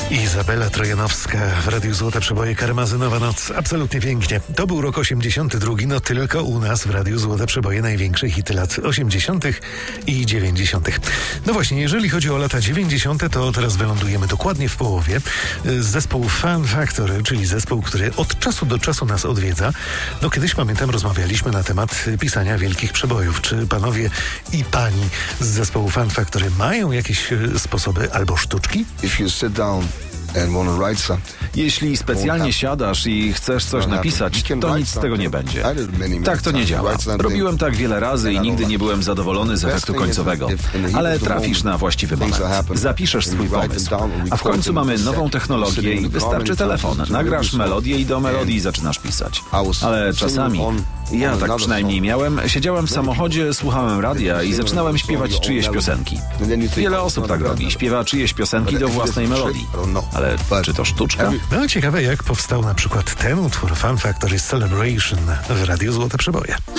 Izabela Trojanowska w Radiu Złote Przeboje, Karmazynowa Noc. Absolutnie pięknie. To był rok 82, no tylko u nas w Radiu Złote Przeboje największe hity lat 80. i 90. No właśnie, jeżeli chodzi o lata 90., to teraz wylądujemy dokładnie w połowie. Zespół Fun Factory, czyli zespół, który od czasu do czasu nas odwiedza. No kiedyś, pamiętam, rozmawialiśmy na temat pisania wielkich przebojów. Czy panowie i pani z zespołu Fun Factory mają jakieś sposoby albo sztuczki? If you sit down and want to write something, Jeśli specjalnie siadasz i chcesz coś napisać, to nic z tego nie będzie. Tak to nie działa. Robiłem tak wiele razy i nigdy nie byłem zadowolony z efektu końcowego. Ale trafisz na właściwy moment. Zapiszesz swój pomysł. A w końcu mamy nową technologię i wystarczy telefon. Nagrasz melodię i do melodii zaczynasz pisać. Ale czasami, ja tak przynajmniej miałem, siedziałem w samochodzie, słuchałem radia i zaczynałem śpiewać czyjeś piosenki. Wiele osób tak robi. Śpiewa czyjeś piosenki do własnej melodii. Ale czy to sztuczka? No ciekawe, jak powstał na przykład ten utwór Fun Factory Celebration w Radiu Złote Przeboje.